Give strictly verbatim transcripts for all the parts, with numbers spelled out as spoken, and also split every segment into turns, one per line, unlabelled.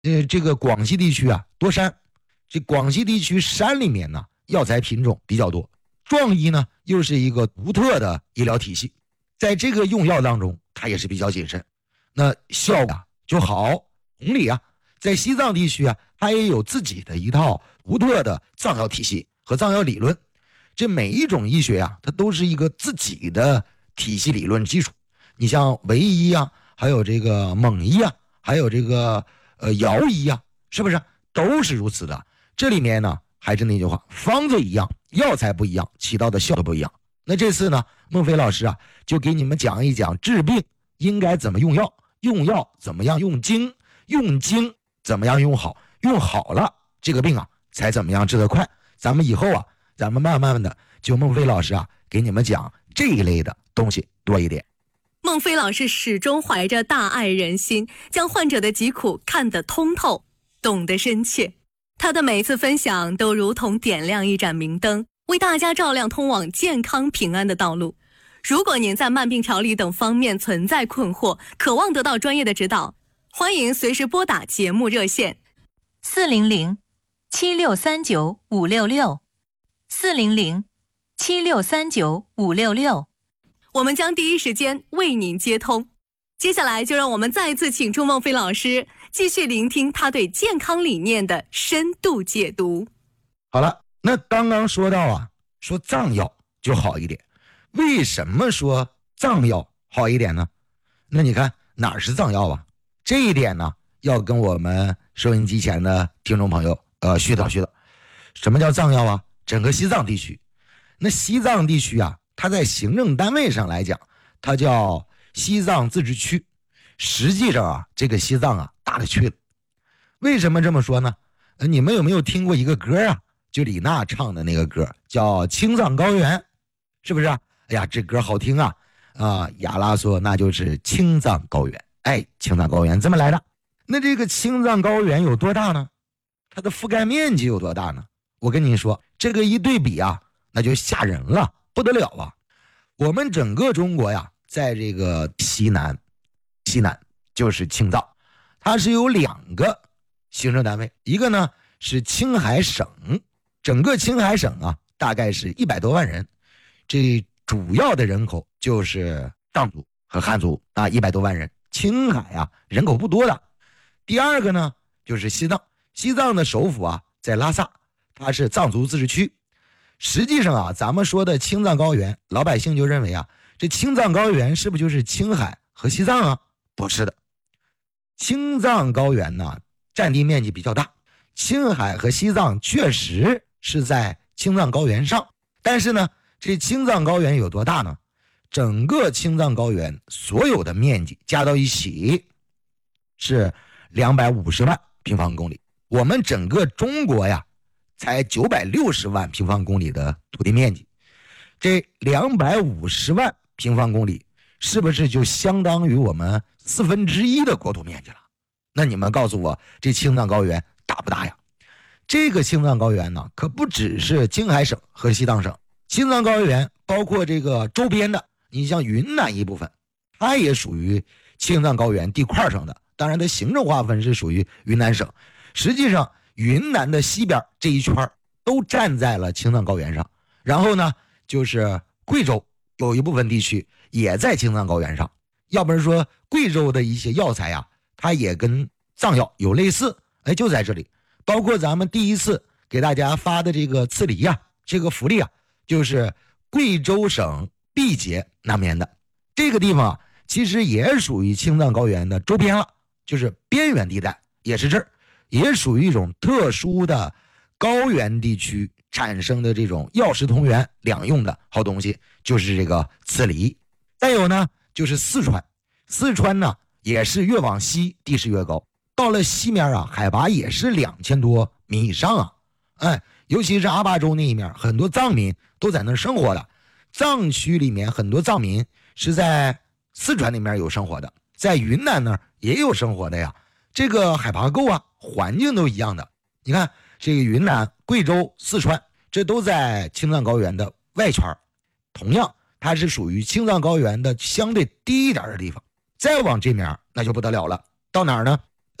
呃，这个广西地区啊多山，这广西地区山里面呢药材品种比较多，壮医呢又是一个独特的医疗体系，在这个用药当中它也是比较谨慎，那效果就好。同理啊，在西藏地区啊，它也有自己的一套独特的藏药体系和藏药理论，这每一种医学啊，它都是一个自己的体系理论基础。你像维医啊，还有这个蒙医啊，还有这个呃瑶医啊，是不是都是如此的？这里面呢，还是那句话，方子一样，药材不一样，起到的效果不一样。那这次呢，孟非老师啊，就给你们讲一讲治病应该怎么用药，用药怎么样用经，用经怎么样用好，用好了这个病啊，才怎么样治得快。咱们以后啊，咱们慢慢的就孟非老师啊，给你们讲这一类的东西多一点。
孟非老师始终怀着大爱人心，将患者的疾苦看得通透，懂得深切。他的每一次分享都如同点亮一盏明灯，为大家照亮通往健康平安的道路。如果您在慢病调理等方面存在困惑，渴望得到专业的指导，欢迎随时拨打节目热线
四零零七六三九五六六四零零七六三九五六六，
我们将第一时间为您接通。接下来就让我们再一次请出孟非老师，继续聆听他对健康理念的深度解读。
好了，那刚刚说到啊，说藏药就好一点，为什么说藏药好一点呢？那你看哪是藏药啊？这一点呢，要跟我们收音机前的听众朋友呃絮叨絮叨。什么叫藏药啊？整个西藏地区，那西藏地区啊，它在行政单位上来讲，它叫西藏自治区。实际上啊，这个西藏啊大了去了。为什么这么说呢？呃，你们有没有听过一个歌啊？就李娜唱的那个歌叫《青藏高原》，是不是啊？哎呀，这歌好听啊！啊，亚拉说那就是青藏高原。哎，青藏高原这么来的。那这个青藏高原有多大呢？它的覆盖面积有多大呢？我跟你说，这个一对比啊，那就吓人了，不得了啊！我们整个中国呀，在这个西南，西南就是青藏，它是有两个行政单位，一个呢是青海省，整个青海省啊，大概是一百多万人，这主要的人口就是藏族和汉族啊，一百多万人。青海啊，人口不多的。第二个呢，就是西藏，西藏的首府啊在拉萨，它是藏族自治区。实际上啊，咱们说的青藏高原，老百姓就认为啊，这青藏高原是不是就是青海和西藏啊？不是的，青藏高原呢占地面积比较大，青海和西藏确实是在青藏高原上，但是呢，这青藏高原有多大呢？整个青藏高原所有的面积加到一起是两百五十万平方公里，我们整个中国呀才九百六十万平方公里的土地面积，这两百五十万平方公里是不是就相当于我们四分之一的国土面积了？那你们告诉我，这青藏高原大不大呀？这个青藏高原呢，可不只是青海省和西藏省，青藏高原包括这个周边的，你像云南一部分，它也属于青藏高原地块上的，当然它行政划分是属于云南省。实际上云南的西边这一圈都站在了青藏高原上，然后呢就是贵州有一部分地区也在青藏高原上。要不然说贵州的一些药材啊，它也跟藏药有类似，哎，就在这里。包括咱们第一次给大家发的这个刺梨啊，这个福利啊，就是贵州省毕节那边的这个地方啊，其实也属于青藏高原的周边了，就是边缘地带，也是这儿，也属于一种特殊的高原地区产生的这种药食同源两用的好东西，就是这个刺梨。再有呢，就是四川，四川呢也是越往西地势越高，到了西面啊，海拔也是两千多米以上啊，哎，尤其是阿坝州那一面，很多藏民都在那儿生活的。藏区里面很多藏民是在四川那边有生活的，在云南那儿也有生活的呀。这个海拔够啊，环境都一样的。你看这个云南、贵州、四川，这都在青藏高原的外圈，同样它是属于青藏高原的相对低一点的地方。再往这面那就不得了了，到哪儿呢？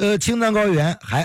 呃，青藏高原还